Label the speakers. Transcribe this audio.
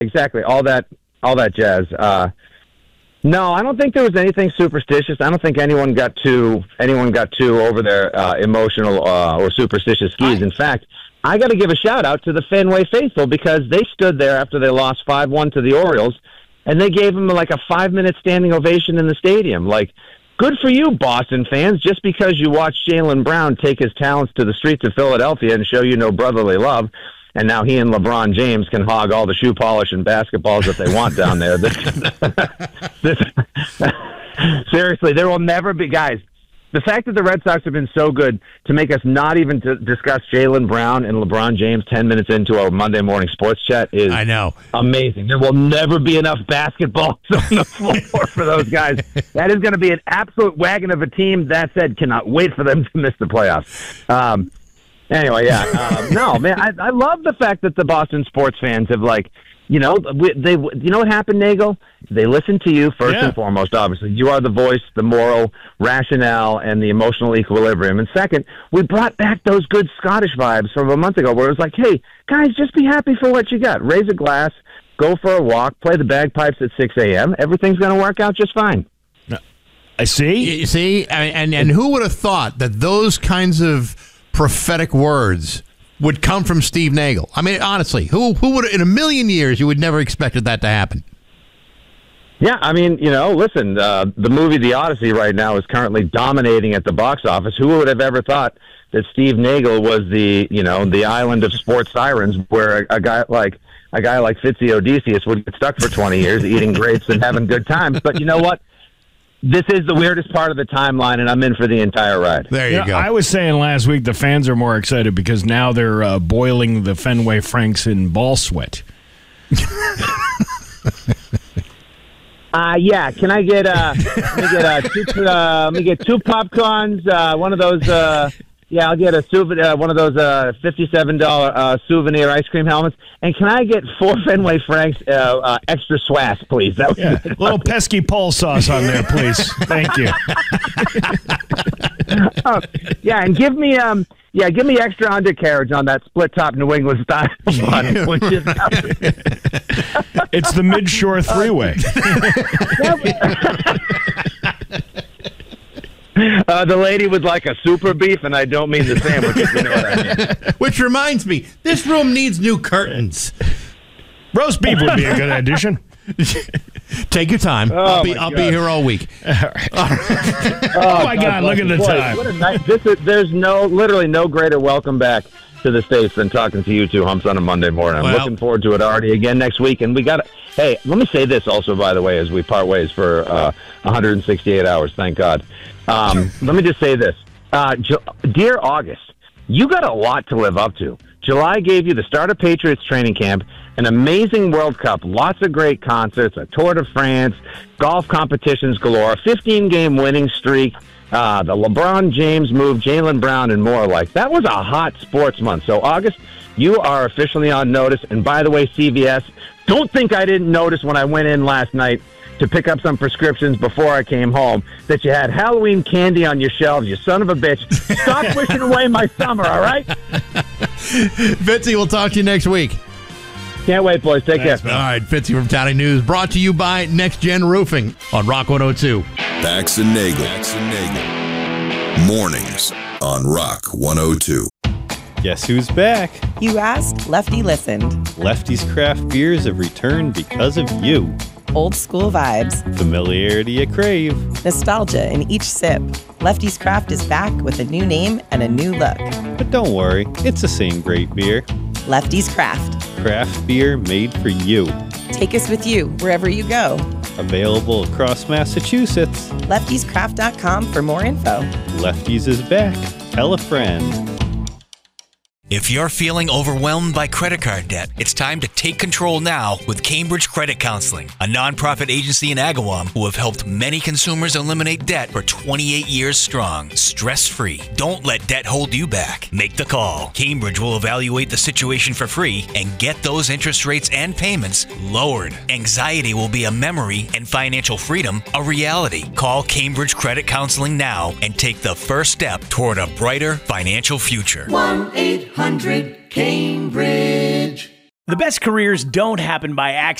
Speaker 1: exactly. All that jazz. No, I don't think there was anything superstitious. I don't think anyone got too over their emotional or superstitious skis. In fact, I got to give a shout out to the Fenway faithful because they stood there after they lost 5-1 to the Orioles, and they gave them like a 5-minute standing ovation in the stadium. Like, good for you, Boston fans. Just because you watched Jaylen Brown take his talents to the streets of Philadelphia and show you no brotherly love, and now he and LeBron James can hog all the shoe polish and basketballs that they want down there. Seriously, there will never be, guys. The fact that the Red Sox have been so good to make us not even discuss Jaylen Brown and LeBron James 10 minutes into our Monday morning sports chat is amazing. There will never be enough basketballs on the floor for those guys. That is going to be an absolute wagon of a team. That said, cannot wait for them to miss the playoffs. Anyway, yeah. No, man, I love the fact that the Boston sports fans have, like, you know what happened, Nagel? They listen to you first and foremost, obviously. You are the voice, the moral rationale, and the emotional equilibrium. And second, we brought back those good Scottish vibes from a month ago where it was like, hey, guys, just be happy for what you got. Raise a glass, go for a walk, play the bagpipes at 6 a.m. Everything's going to work out just fine.
Speaker 2: I see.
Speaker 3: You see? And who would have thought that those kinds of prophetic words would come from Steve Nagel? I mean, honestly, who would, in a million years, you would never expected that to happen?
Speaker 1: Yeah, I mean, listen, the movie The Odyssey right now is currently dominating at the box office. Who would have ever thought that Steve Nagel was the island of sports sirens, where a guy like Fitzy Odysseus would get stuck for 20 years eating grapes and having good times. But you know what? This is the weirdest part of the timeline, and I'm in for the entire ride.
Speaker 3: There you go.
Speaker 2: I was saying last week the fans are more excited because now they're boiling the Fenway Franks in ball sweat.
Speaker 1: Yeah. Can I get let me get two popcorns, one of those. Yeah, I'll get a souvenir, one of those $57 souvenir ice cream helmets. And can I get 4 Fenway Franks extra swass, please? That
Speaker 2: was little pesky pole sauce on there, please. Thank you.
Speaker 1: And give me extra undercarriage on that split top New England style.
Speaker 2: It's the Mid-Shore Three-Way.
Speaker 1: The lady would like a super beef, and I don't mean the sandwich, if you know what I mean.
Speaker 3: Which reminds me, this room needs new curtains.
Speaker 2: Roast beef would be a good addition.
Speaker 3: Take your time. I'll be here all week.
Speaker 2: All right. Oh my God! Look at the time.
Speaker 1: What a night! There's literally no greater welcome back to the States than talking to you two humps on a Monday morning. I'm looking forward to it already again next week. And we got hey, let me say this also, by the way, as we part ways for 168 hours. Thank God. Let me just say this. Dear August, you got a lot to live up to. July gave you the start of Patriots training camp, an amazing World Cup, lots of great concerts, a Tour de France, golf competitions galore, 15-game winning streak, the LeBron James move, Jaylen Brown, and more. Like, that was a hot sports month. So, August, you are officially on notice. And by the way, CVS, don't think I didn't notice when I went in last night to pick up some prescriptions before I came home that you had Halloween candy on your shelves, you son of a bitch. Stop wishing away my summer, all right?
Speaker 3: Fitzy, we'll talk to you next week.
Speaker 1: Can't wait, boys. Take care.
Speaker 3: All right, Fitzy from Townie News, brought to you by Next Gen Roofing on Rock 102.
Speaker 4: Bax and Nagel. Mornings on Rock 102.
Speaker 5: Guess who's back?
Speaker 6: You asked, Lefty listened.
Speaker 5: Lefty's craft beers have returned because of you.
Speaker 6: Old school vibes.
Speaker 5: Familiarity you crave.
Speaker 6: Nostalgia in each sip. Lefty's Craft is back with a new name and a new look.
Speaker 5: But don't worry, it's the same great beer.
Speaker 6: Lefty's Craft.
Speaker 5: Craft beer made for you.
Speaker 6: Take us with you wherever you go.
Speaker 5: Available across Massachusetts.
Speaker 6: Lefty'sCraft.com for more info.
Speaker 5: Lefty's is back. Tell a friend.
Speaker 7: If you're feeling overwhelmed by credit card debt, it's time to take control now with Cambridge Credit Counseling, a nonprofit agency in Agawam who have helped many consumers eliminate debt for 28 years strong, stress-free. Don't let debt hold you back. Make the call. Cambridge will evaluate the situation for free and get those interest rates and payments lowered. Anxiety will be a memory and financial freedom a reality. Call Cambridge Credit Counseling now and take the first step toward a brighter financial future.
Speaker 8: 1-800-CAMBRIDGE The best careers don't happen by accident.